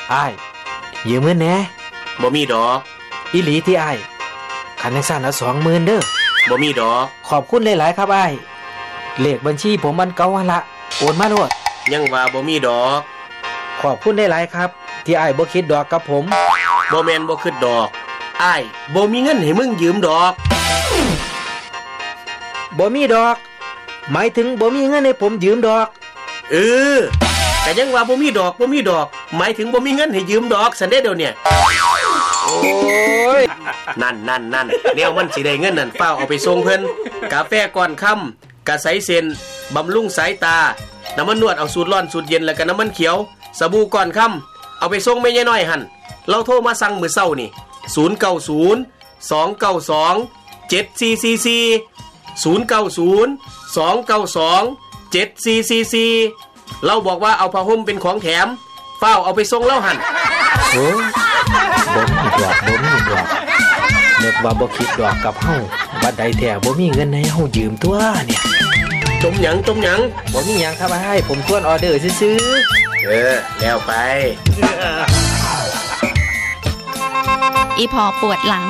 อ้ายยืมเงินแหน่บ่มีดอกอีหลีที่อ้ายคันจังซั่นเอา20,000เด้อบ่มีดอกขอบคุณหลายๆครับอ้ายเลขบัญชีผมมันเก่าหั่นละโอนมาโลดยังว่าบ่มีดอกขอบคุณหลายๆครับที่อ้ายบ่คิดดอกกับผมบ่แม่นบ่คิดดอกอ้ายบ่มีเงินให้มึงยืมดอกบ่มีดอกหมายถึงบ่มีเงินให้ผมยืมดอกแต่ยังว่าบ่มีดอกหมายถึงบ่มีเงินให้ยืมดอกซั่นเด้เดี๋ยวเนี่ยโอ้ยนั่นแนวมันสิได้เงินนั่นฟ้าวเอาไปส่งเพิ่นกาแฟก่อนค่ำกะใสเส้นบำรุงสายตาน้ำมันนวดเอาสูตรร้อนสูตรเย็นแล้วก็น้ำมันเขียวสบู่ก่อนค่ำเอาไปส่งแม่ยายน้อยหั่นเราโทรมาสั่งมื้อเช้านี่090 292 7444 090 292 7444เราบอกว่าเอาผ้าห่มเป็นของแถมฟ้าวเอาไปส่งแล้วหั่นโอ้บ่มีดอกนึกว่าบ่คิดดอกกับเฮาบัดใดแท้บ่มีเงินให้เฮายืมตัวเนี่ยจมหยังบ่มีหยังครับอ้ายผมทวนออเดอร์ซื่อแล้วไปอีพอปวดหลัง